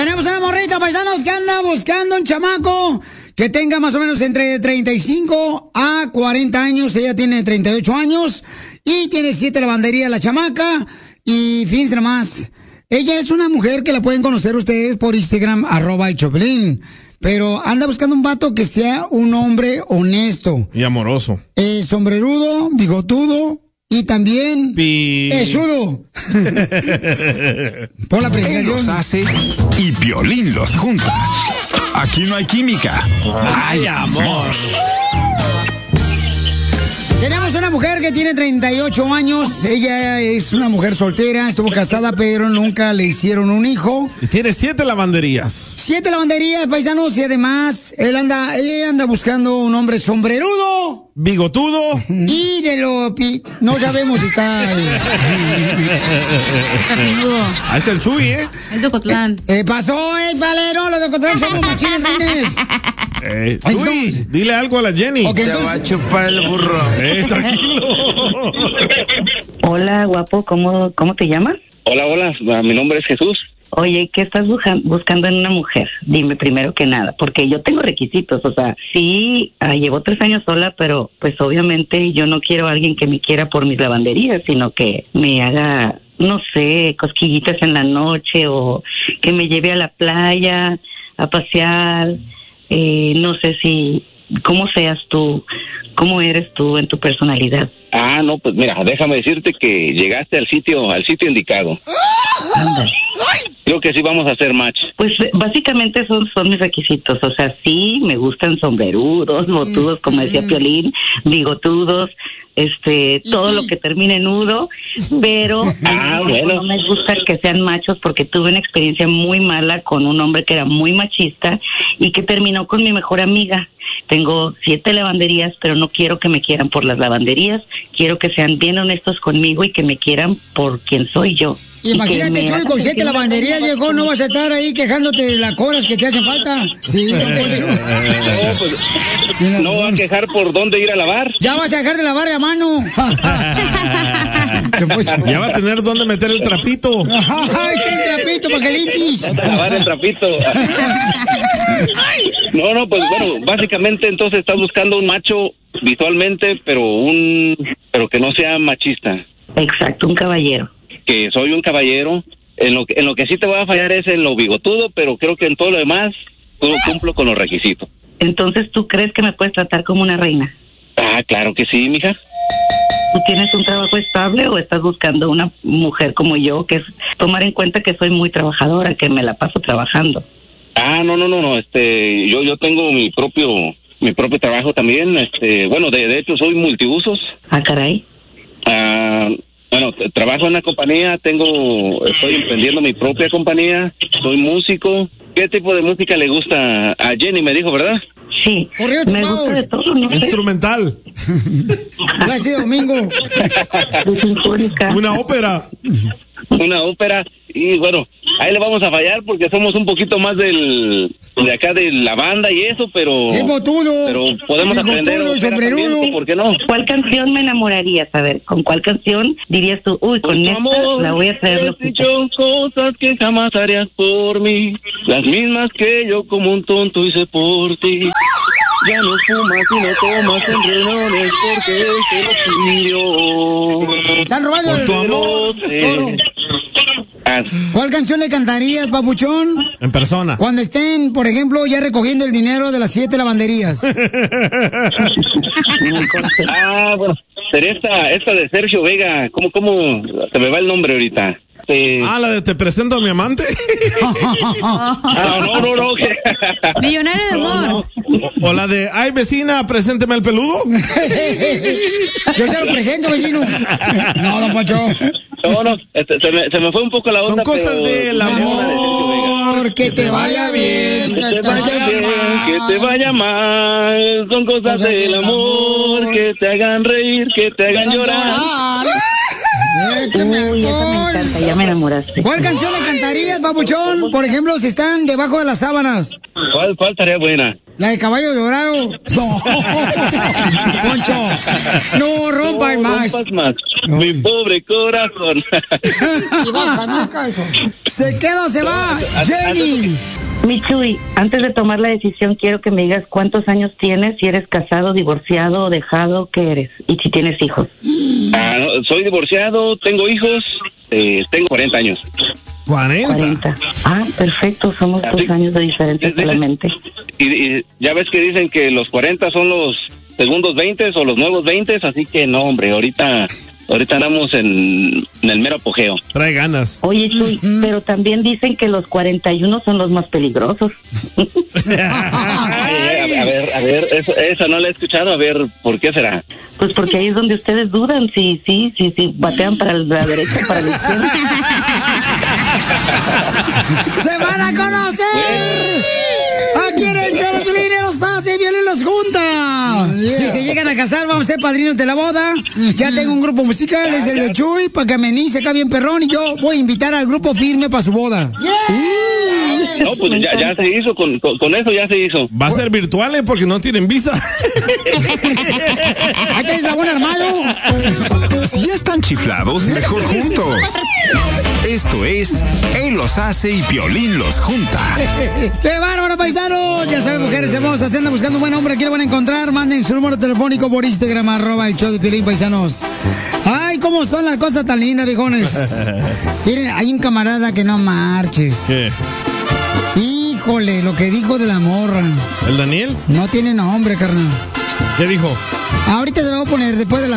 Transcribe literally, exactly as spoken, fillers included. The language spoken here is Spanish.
Tenemos una morrita, paisanos, que anda buscando un chamaco que tenga más o menos entre treinta y cinco a cuarenta años. Ella tiene treinta y ocho años y tiene siete lavanderías la chamaca. Y fíjense nomás, ella es una mujer que la pueden conocer ustedes por Instagram, arroba el Choplin. Pero anda buscando un vato que sea un hombre honesto. Y amoroso. Eh, sombrerudo, bigotudo y también Pi... pesudo. Por la Él los hace y Piolín los junta. Aquí no hay química. Hay amor. Tenemos una mujer que tiene treinta y ocho años. Ella es una mujer soltera, estuvo casada, pero nunca le hicieron un hijo. Y tiene siete lavanderías. Siete lavanderías, paisanos, y además él anda, ella anda buscando un hombre sombrerudo, bigotudo y de lo pi... no sabemos si está. Ahí está el Chuy, ¿eh? El de Ocotlán. Eh, eh, pasó, eh, Valero, los de Ocotlán somos machines, nenes. Eh, Chuy, entonces, dile algo a la Jenny. Okay, Te entonces... va a chupar el burro. Eh, tranquilo. Hola, guapo, ¿cómo, cómo te llamas? Hola, hola, mi nombre es Jesús. Oye, ¿qué estás busca- buscando en una mujer? Dime primero que nada, porque yo tengo requisitos, o sea, sí, ah, llevo tres años sola, pero pues obviamente yo no quiero a alguien que me quiera por mis lavanderías, sino que me haga, no sé, cosquillitas en la noche o que me lleve a la playa a pasear, eh, no sé si, cómo seas tú, cómo eres tú en tu personalidad. Ah, no, pues mira, déjame decirte que llegaste al sitio, al sitio indicado. Anda. Creo que sí vamos a hacer match. Pues básicamente son, son mis requisitos, o sea, sí, me gustan sombrerudos, botudos, como decía Piolín, bigotudos, este, todo lo que termine en nudo, pero Ah, no, bueno. no me gusta que sean machos porque tuve una experiencia muy mala con un hombre que era muy machista y que terminó con mi mejor amiga. Tengo siete lavanderías, pero no quiero que me quieran por las lavanderías, quiero que sean bien honestos conmigo y que me quieran por quien soy yo. Imagínate, Chuy, con siete lavanderías llegó, no vas a estar ahí quejándote de las coras que te hacen falta. Sí, don Poncho. No, pues, no va a quejar por dónde ir a lavar. Ya vas a dejar de lavar a mano. Ya va a tener dónde meter el trapito. Ay, qué trapito para que limpies. Lavar el trapito. No, no, pues bueno, básicamente entonces estás buscando un macho visualmente, pero un, pero que no sea machista. Exacto, un caballero. Que soy un caballero. En lo que, en lo que sí te voy a fallar es en lo bigotudo, pero creo que en todo lo demás todo cumplo con los requisitos. Entonces, ¿tú crees que me puedes tratar como una reina? Ah, claro que sí, mija. ¿Tú tienes un trabajo estable o estás buscando una mujer como yo, que es tomar en cuenta que soy muy trabajadora, que me la paso trabajando? Ah, no, no, no, no, este, yo, yo tengo mi propio, mi propio trabajo también, este, bueno, de, de hecho soy multiusos. Ah, caray. Ah, bueno, t- trabajo en una compañía, tengo, estoy emprendiendo mi propia compañía, soy músico. ¿Qué tipo de música le gusta a Jenny? Me dijo, ¿verdad? Sí, Corrido me tumbados. gusta de todo, no sé, Instrumental. Gracias, Domingo. de sinfónica. Una ópera. Una ópera. Y bueno, ahí le vamos a fallar porque somos un poquito más del de acá de la banda y eso, pero Sí, botudo. pero podemos bigotudo aprender y ópera sombrerudo. también, ¿por qué no? ¿Cuál canción me enamorarías? A ver, ¿con cuál canción dirías tú, uy, con Por tu esta amor, la voy a traer has loquita? dicho cosas que jamás harías por mí, las mismas que yo como un tonto hice por ti. Ya no fumas y no tomas en reuniones porque te lo pidió. Están robando Por el tu amor. toro. Ah, ¿Cuál canción le cantarías, papuchón? En persona. Cuando estén, por ejemplo, ya recogiendo el dinero de las siete lavanderías. ah, bueno, pero esta, esta de Sergio Vega, ¿cómo, cómo se me va el nombre ahorita? Eh, Ah, la de te presento a mi amante. ah, no, no, no. que- Millonario de amor. O, o la de ay vecina, presénteme al peludo. Yo se lo presento, vecino. No, don Poncho. No, no, este, se, me, se me fue un poco la Son onda. cosas pero- del amor. Amor, que te vaya bien. Que te vaya bien, que te vaya mal, son cosas del amor, que te hagan reír, que te hagan llorar. Échame Uy, esa me alcohol. encanta, ya me enamoraste. ¿Cuál canción le cantarías, papuchón? Por ejemplo, si están debajo de las sábanas. ¿Cuál, cuál tarea buena? La de caballo dorado. No. Poncho. No rompas No más. rompas más. Mi pobre corazón. Se queda o se va. Jenny. Michuy, antes de tomar la decisión, quiero que me digas cuántos años tienes, si eres casado, divorciado, dejado, ¿qué eres? Y si tienes hijos. Ah, no, soy divorciado, tengo hijos, eh, tengo cuarenta años. cuarenta. cuarenta. Ah, perfecto, somos Así- dos años de diferencia Sí, sí, sí. solamente. Y, y ya ves que dicen que los cuarenta son los segundos veinte o los nuevos veinte, así que no, hombre, ahorita ahorita andamos en, en el mero apogeo. Trae ganas. Oye, Chuy, pero también dicen que los cuarenta y uno son los más peligrosos. Ay, a, a ver, a ver, eso, esa no la he escuchado, a ver, ¿por qué será? Pues porque ahí es donde ustedes dudan, si, sí, sí, sí, batean para la derecha, para la izquierda. ¡Se van a conocer! Aquí en el show de Piolín los hace y Piolín los junta. Si se llegan a casar, vamos a ser padrinos de la boda. Ya tengo un grupo musical, es el de Chuy, para que amenice acá bien perrón. Y yo voy a invitar al grupo firme para su boda. No, pues ya, ya se hizo, con, con, con eso ya se hizo. Va a ser virtual, ¿eh? Porque no tienen visa. Ahí tienes a buen armado. Si ya están chiflados, mejor juntos. Esto es Él los hace y Piolín los junta. ¡Qué bárbaro, paisanos! Ya saben, mujeres hermosas, si andan buscando un buen hombre, aquí lo van a encontrar. Manden su número telefónico por Instagram, arroba el show de Piolín, paisanos. ¡Ay, cómo son las cosas tan lindas, viejones! Miren, hay un camarada que no marches. ¿Qué? Híjole, lo que dijo de la morra. ¿El Daniel? No tiene nombre, carnal. ¿Qué dijo? Ahorita te lo voy a poner después de la